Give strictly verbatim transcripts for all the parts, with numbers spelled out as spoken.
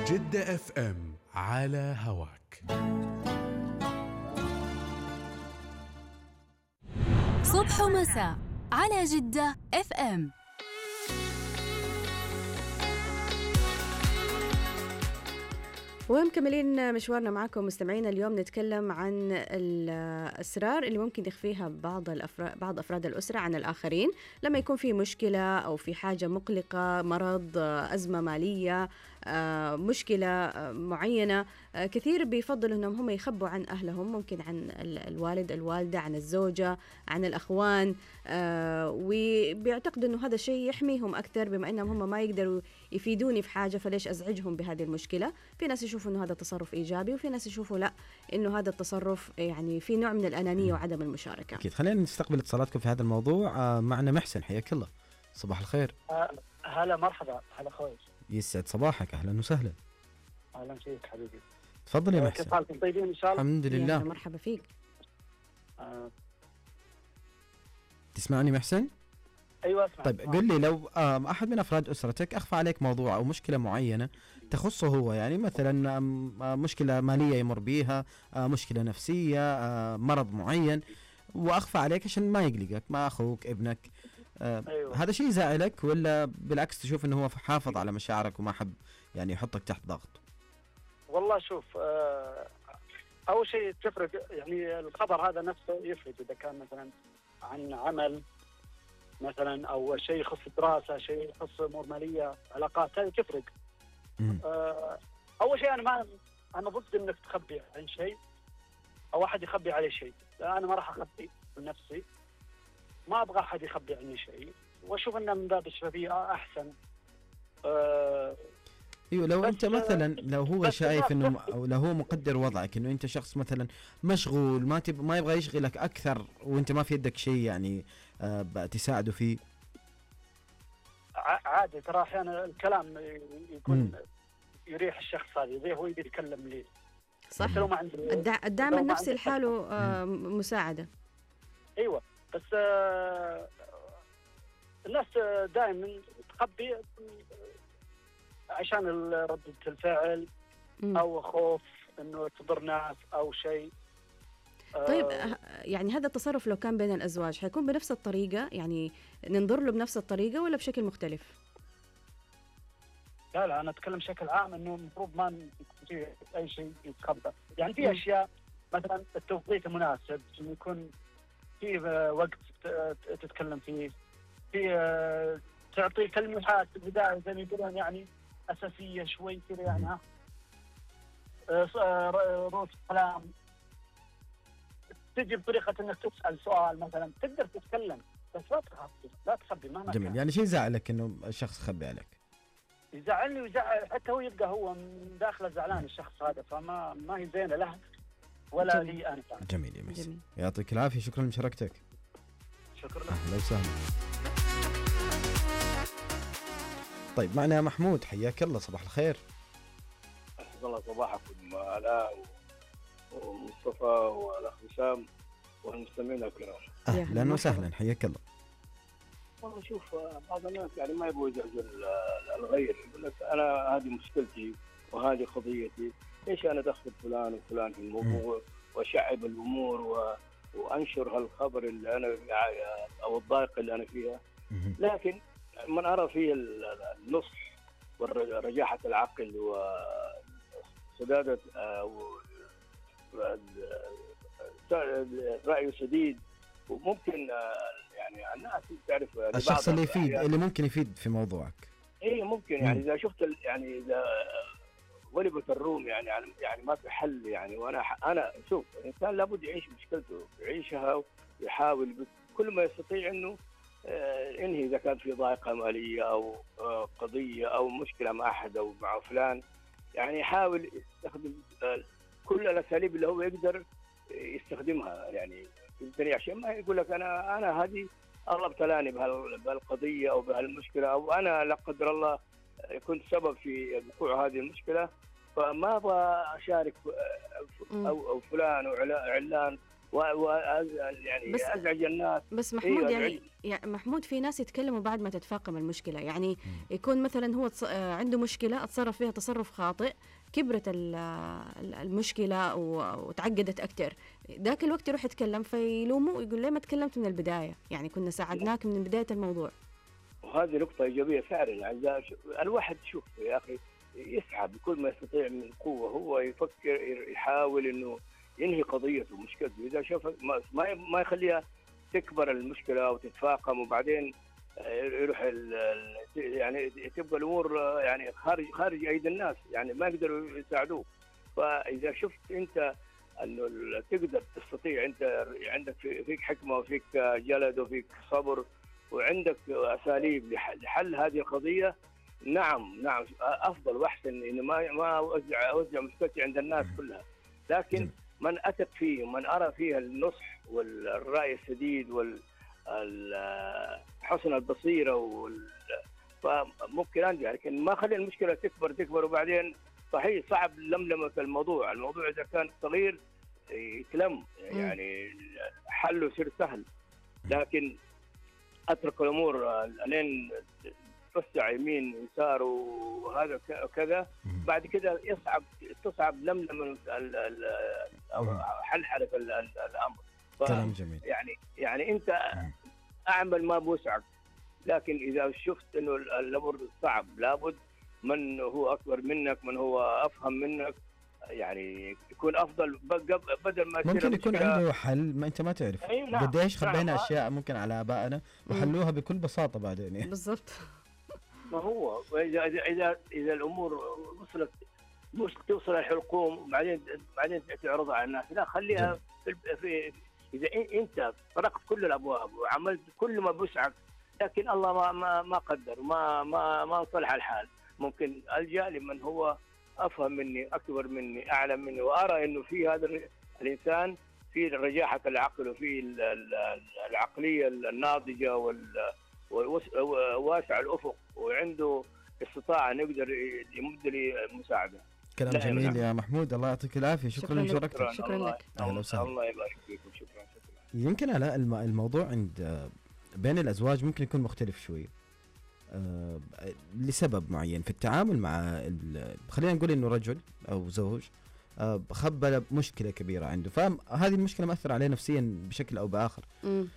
جدة اف ام على هواك. صبح ومساء على جدة اف ام. ومكملين مشوارنا معكم مستمعينا. اليوم نتكلم عن الأسرار اللي ممكن يخفيها بعض الأفراد بعض أفراد الأسرة عن الآخرين لما يكون في مشكلة أو في حاجة مقلقة، مرض، أزمة مالية، مشكلة معينة. كثير بيفضلوا أنهم هم يخبوا عن أهلهم، ممكن عن الوالد الوالدة، عن الزوجة، عن الأخوان، وبيعتقدوا أنه هذا الشيء يحميهم أكثر، بما أنهم هم ما يقدروا يفيدوني في حاجة فليش أزعجهم بهذه المشكلة. في ناس يشوفوا أنه هذا تصرف إيجابي، وفي ناس يشوفوا لا، أنه هذا التصرف يعني في نوع من الأنانية وعدم المشاركة. أكيد. خلينا نستقبل اتصالاتكم في هذا الموضوع. آه معنا محسن، حياك الله. صباح الخير. آه هلا مرحبا. هلا خوي، يسعد صباحك، أهلا وسهلا. أهلا فيك حبيبي. تفضل يا محسن. كيف حالكم؟ طيبين إن شاء الله. الحمد لله. مرحبا فيك. آه. تسمعني محسن؟ أيوة أسمع. طيب قل لي، لو أحد من أفراد أسرتك أخفى عليك موضوع أو مشكلة معينة تخصه هو، يعني مثلا مشكلة مالية يمر بيها، مشكلة نفسية، مرض معين، وأخفى عليك عشان ما يقلقك، ما أخوك ابنك، أيوة. هذا شيء يزعلك ولا بالعكس تشوف أنه هو حافظ على مشاعرك وما حب يعني يحطك تحت ضغط؟ والله شوف، آه أول شيء تفرق، يعني الخبر هذا نفسه يفرق إذا كان مثلا عن عمل مثلا أو شيء يخص دراسة، شيء يخص أمور مالية، علاقات، هذه تفرق. آه أول شيء أنا ما أنا ضد إنك تخبي عن شيء أو أحد يخبي عليه شيء. لا، أنا ما راح أخبي من نفسي، ما أبغى أحد يخبي عني شيء، وأشوف أنه من باب الشفافية أحسن. آه ايوه. لو انت مثلا لو هو شايف انه او لو هو مقدر وضعك انه انت شخص مثلا مشغول، ما تب ما يبغى يشغلك اكثر وانت ما في يدك شيء يعني آه تساعده فيه، عادي. ترى احيانا الكلام يكون م. يريح الشخص هذا، زي هو يبي يتكلم لي. صح. لو ما عنده الدعم النفسي لحاله آه مساعده. ايوه، بس آه الناس دائما تخبي عشان ردة الفعل م. أو خوف إنه تضر ناس أو شيء. طيب آه يعني هذا التصرف لو كان بين الأزواج حيكون بنفس الطريقة، يعني ننظر له بنفس الطريقة ولا بشكل مختلف؟ لا لا، أنا أتكلم بشكل عام إنه المفروض ما يكون فيه أي شيء يتخبى. يعني في أشياء مثلا التوقيت المناسب، إنه يكون في وقت تتكلم فيه، في تعطي تلميحات في البداية زي ما يقولون يعني أساسية شوي كذا، يعني ها روت كلام، تجي بطريقة إنك تسأل سؤال مثلا، تقدر تتكلم بس لا تخبي، لا تخبي مهما جميل. يعني شيء يزعلك إنه الشخص خبي عليك؟ يزعلني ويزعل حتى هو، يبقى هو من داخله زعلان الشخص هذا، فما ما هي زينة له ولا جميل. لي أنا. جميل يا محسن، يعطيك العافية، شكرا لمشاركتك. شكرا لك. أهلا وسهلا. طيب معنا محمود، حياك الله. صباح الخير. أسعد الله صباحكم علاء ومصطفى والأخ وسام والمستمعين الكرام. أهلا وسهلا، حياك الله. والله شوف، بعض الناس يعني ما يبغوا يزعجوا الغير، يقول لك أنا هذه مشكلتي وهذه قضيتي، ليش أنا أدخل فلان وفلان في الموضوع وأشعب الأمور و... وأنشر هالخبر اللي أنا أو الضائقة اللي أنا فيها. لكن من أرى فيه النصح ورجاحة العقل وسدادة رأي سديد، وممكن يعني الناس تعرف الشخص اللي يفيد اللي ممكن يفيد في موضوعك. إيه ممكن يعني إذا شفت يعني إذا غلبت الروم يعني يعني ما في حل يعني. وأنا أنا شوف، الإنسان لابد يعيش مشكلته، يعيشها ويحاول بكل ما يستطيع إنه إنهي إذا كان في ضائقة مالية أو قضية أو مشكلة مع أحد أو مع فلان، يعني يحاول يستخدم كل الأساليب اللي هو يقدر يستخدمها يعني في الدنيا، عشان ما يقول لك أنا أنا هذه الله ابتلاني بهالقضية أو بهالمشكلة، أو أنا لا قدر الله كنت سبب في وقوع هذه المشكلة، فما أبغى أشارك أو أو فلان أو علان و... و... يعني بس- ازعج الناس. بس محمود أيوة، يعني, يعني محمود في ناس يتكلموا بعد ما تتفاقم المشكلة، يعني يكون مثلا هو تص... آه، عنده مشكلة اتصرف فيها تصرف خاطئ، كبرت ال- ال- المشكلة و- وتعقدت أكتر، ذاك الوقت يروح يتكلم فيلومه ويقول ليه ما تكلمت من البداية، يعني كنا ساعدناك من بداية الموضوع. وهذه نقطة إيجابية فعلا. يعني إذا ش- الواحد شوف يا أخي يسعى بكل ما يستطيع من قوة، هو يفكر يحاول إنه ينهي قضيته ومشكلته. إذا شاف ما ما ما يخليها تكبر المشكلة أو تتفاقم وبعدين آه، يروح ال- ال- يعني تبقى الأمور آه، يعني خارج خارج أيدي الناس، يعني ما يقدروا يساعدوه. فإذا شفت أنت إنه ال- تقدر تستطيع، أنت عندك في- فيك حكمة وفيك آه، جلد وفيك صبر وعندك اساليب لح- لحل هذه القضيه، نعم نعم افضل واحسن انه ما ما اوزع اوزع مشكلتي عند الناس كلها. لكن جميل. من اثق فيه ومن ارى فيها النصح والراي السديد وال ال- حسن البصيره وال فممكن انجح، لكن ما خلي المشكله تكبر تكبر وبعدين صحيح صعب لملمه الموضوع. الموضوع اذا كان صغير يتلم، يعني حله يصير سهل، لكن اترك الامور لين توسع يمين يسار وهذا ك- وكذا، بعد كده يصعب تصعب لملم ال- ال- او حلحله ال- ال- الامر. ف- كلام جميل. يعني يعني انت اعمل ما بوسعك، لكن اذا شفت انه ال- الامر صعب لابد من هو اكبر منك، من هو افهم منك، يعني يكون افضل بق- بدل ما تصير ممكن يكون المشكلة- عنده حل ما انت ما تعرف. أي نعم، قديش نعم. خبينا اشياء ممكن على ابائنا وحلوها بكل بساطه بعدين يعني. بالضبط. ما هو واذا اذا اذا اذا الامور وصلت مش توصل الحلقوم وبعدين بعدين تعرضها على الناس، لا خليها في, في اذا إن- انت طرقت كل الابواب وعملت كل ما بوسعك، لكن الله ما ما, ما قدر ما ما ما صلح الحال، ممكن الجا لمن هو افهم مني، اكبر مني، اعلم مني، وارى انه في هذا الر- الانسان في رجاحه العقل وفي ال- ال- العقليه الناضجه وال ووس- وواسع الافق وعنده استطاعه انه يقدر يمد لي مساعده. كلام لا، جميل نعم. يا محمود، الله يعطيك العافيه. شكرا شكراً لك. لمشاركتك. شكراً الله- لك. أهلا وسهلا. الله يبارك فيكم. شكرا شكرا. يمكن على الم- الموضوع عند آه، بين الازواج ممكن يكون مختلف شوي آه، لسبب معين في التعامل مع ال- خلينا نقول انه رجل او زوج آه، خبى مشكله كبيره عنده، فهذه المشكله مأثر عليه نفسيا بشكل او باخر. مم.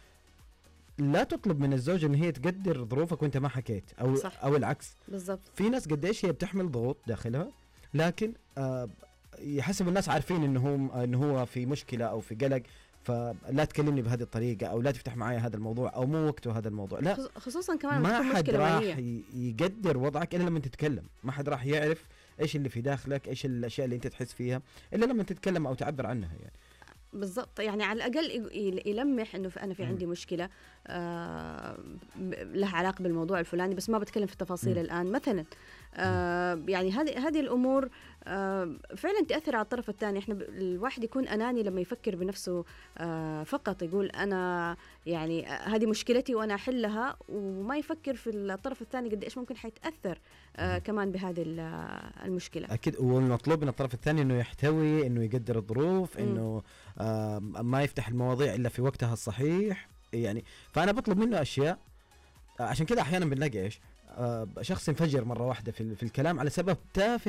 لا تطلب من الزوجه ان هي تقدر ظروفك وانت ما حكيت، او صح. او العكس. بالضبط. في ناس قديش هي بتحمل ضغوط داخلها، لكن آه يحسب الناس عارفين انه هو انه هو في مشكله او في قلق، فلا تكلمني بهذه الطريقه او لا تفتح معي هذا الموضوع او مو وقته هذا الموضوع. لا، خص- خصوصا كمان ما تكون حد مشكلة راح مالية. ي- يقدر وضعك الا لما تتكلم. ما حد راح يعرف ايش اللي في داخلك، ايش الاشياء اللي انت تحس فيها، الا لما تتكلم او تعبر عنها يعني. بالضبط، يعني على الأقل ي- ي- يلمح إنه في- أنا في عندي مشكلة آه ب- لها علاقة بالموضوع الفلاني، بس ما بتكلم في التفاصيل مم. الآن مثلا. آه يعني هذه هذه الأمور آه فعلا تأثر على الطرف الثاني. إحنا ب- الواحد يكون أناني لما يفكر بنفسه آه فقط، يقول أنا يعني آه، هذه مشكلتي وأنا أحلها، وما يفكر في الطرف الثاني قد إيش ممكن حيتأثر آه كمان بهذه ال- آه، المشكلة. اكيد، والمطلوب من الطرف الثاني انه يحتوي، انه يقدر الظروف، مم. انه آه ما يفتح المواضيع الا في وقتها الصحيح يعني. فانا بطلب منه اشياء. آه عشان كذا احيانا بنلاقي ايش آه شخص ينفجر مره واحده في, ال- في الكلام على سبب تافه